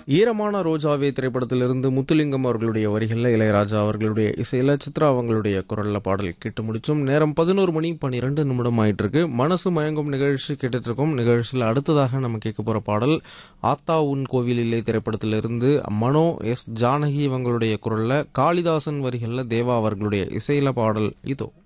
ஈரமான ரோஜாவே திரைப்படத்திலிருந்து முத்துலிங்கம் அவர்களுடைய வரிகளில் இளையராஜா அவர்களுடைய இசையில சித்ரா அவங்களுடைய குரல்ல பாடல் கேட்டு முடிச்சோம். நேரம் 11:12 ஆயிட்டு இருக்கு. மனசு மயங்கும் நிகழ்ச்சி கேட்டுட்டு இருக்கோம். நிகழ்ச்சியில் அடுத்ததாக நம்ம கேட்க போற பாடல் ஆத்தா உன் கோவிலிலே திரைப்படத்திலிருந்து மனோ எஸ் ஜானகி இவங்களுடைய குரல்ல காளிதாசன் வரிகளில் தேவா அவர்களுடைய இசையில பாடல் இதோ.